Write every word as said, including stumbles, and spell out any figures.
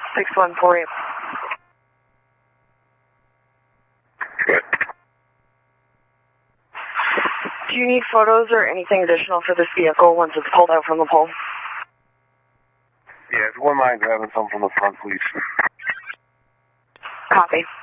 six one four eight. Good. Do you need photos or anything additional for this vehicle once it's pulled out from the pole? Yeah, if you wouldn't mind grabbing some from the front, please. Copy.